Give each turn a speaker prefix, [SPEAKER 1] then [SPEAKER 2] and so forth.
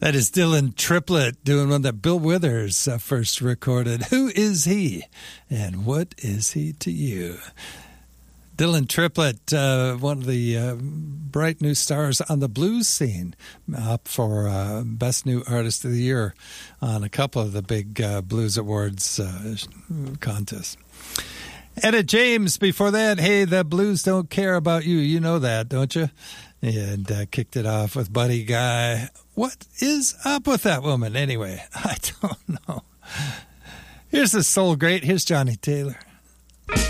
[SPEAKER 1] That is Dylan Triplett doing one that Bill Withers first recorded. Who is he and what is he to you? Dylan Triplett, one of the bright new stars on the blues scene, up for Best New Artist of the Year on a couple of the big blues awards contests. Etta James before that, Hey, the Blues Don't Care About You. You know that, don't you? And kicked it off with Buddy Guy. What is up with that woman anyway? I don't know. Here's the soul great. Here's Johnny Taylor.